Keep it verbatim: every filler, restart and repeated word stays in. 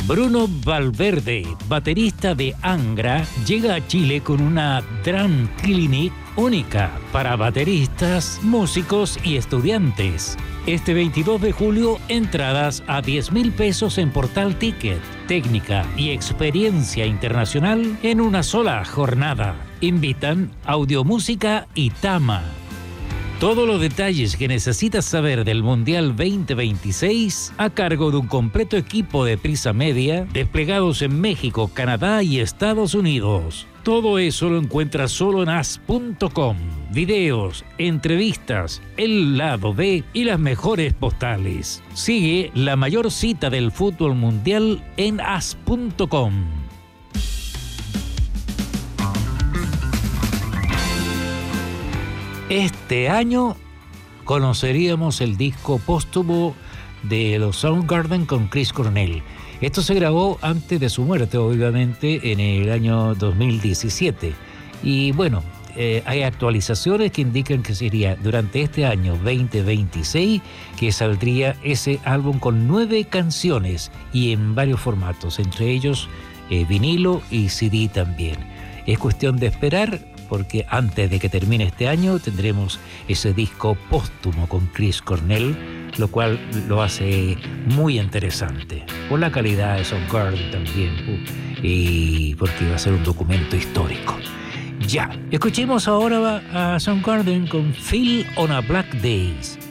Bruno Valverde, baterista de Angra, llega a Chile con una drum clinic única para bateristas, músicos y estudiantes. Este veintidós de julio, entradas a diez mil pesos en Portal Ticket. Técnica y experiencia internacional en una sola jornada. Invitan Audiomúsica y Tama. Todos los detalles que necesitas saber del Mundial veinte veintiséis a cargo de un completo equipo de Prisa Media desplegados en México, Canadá y Estados Unidos. Todo eso lo encuentras solo en as punto com. Videos, entrevistas, el lado B y las mejores postales. Sigue la mayor cita del fútbol mundial en as punto com. Este año conoceríamos el disco póstumo de los Soundgarden con Chris Cornell. Esto se grabó antes de su muerte, obviamente, en el año dos mil diecisiete. Y bueno, eh, hay actualizaciones que indican que sería durante este año veinte veintiséis que saldría ese álbum con nueve canciones y en varios formatos, entre ellos eh, vinilo y C D también. Es cuestión de esperar, porque antes de que termine este año tendremos ese disco póstumo con Chris Cornell, lo cual lo hace muy interesante, por la calidad de Soundgarden también, y porque va a ser un documento histórico. Ya, escuchemos ahora a Soundgarden con Feel on a Black Days.